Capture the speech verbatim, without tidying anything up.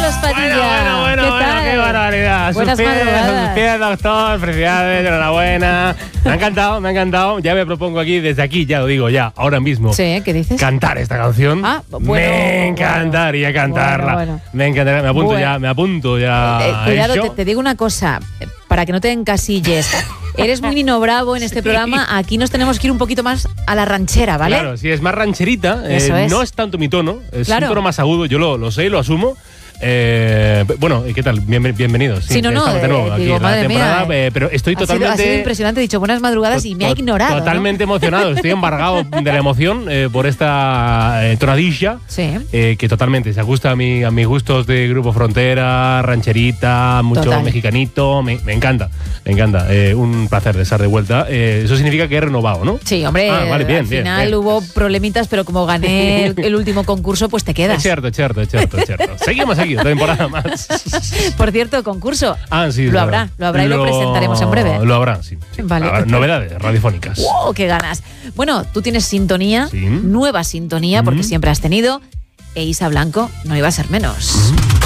Carlos Padilla. Bueno, bueno, ¿Qué bueno, tal? qué barbaridad. Buenas sus pies, madrugadas. sus pies, doctor. Felicidades, enhorabuena. Me ha encantado, me ha encantado. Ya me propongo aquí, desde aquí, ya lo digo, ya, ahora mismo. Sí, ¿qué dices? Cantar esta canción. Ah, bueno, me encantaría bueno, cantarla. bueno, bueno. Me encantaría. Me apunto Bueno. ya, me apunto ya. Eh, a cuidado, ello. te, te digo una cosa, eh, para que no te encasilles. Eres muy Nino Bravo en este programa. Aquí nos tenemos que ir un poquito más a la ranchera, ¿vale? Claro, si es más rancherita, eh, Eso es. no es tanto mi tono, es Claro. un tono más agudo, yo lo, lo sé y lo asumo. Eh, bueno, ¿qué tal? Bien- bienvenidos. Sí, no, no, estamos de eh, nuevo aquí digo, en la madre temporada, mía, eh, pero estoy Ha sido, totalmente... ha sido impresionante, he dicho buenas madrugadas y me ha to- ignorado. ¿no? Totalmente emocionado, estoy embargado de la emoción eh, por esta eh, tonadilla. Sí. Eh, que totalmente se ajusta a, mi, a mis gustos de Grupo Frontera, rancherita, mucho Total. mexicanito. Me, me encanta, me encanta. Eh, un placer de estar de vuelta. Eh, eso significa que he renovado, ¿no? Sí, hombre, Ah, vale, bien, al bien, final bien. hubo problemitas, pero como gané el, el último concurso, pues te Es quedas. cierto, es cierto, es cierto, es cierto. Seguimos aquí, otra temporada más. Por cierto, concurso. Ah, sí, Lo claro. habrá, lo habrá y lo presentaremos en breve. Lo habrá, sí. sí. Vale. Habrá novedades radiofónicas. ¡Wow! ¡Qué ganas! Bueno, tú tienes sintonía, Sí. nueva sintonía, porque Mm. siempre has tenido, e Isa Blanco no iba a ser menos. Mm.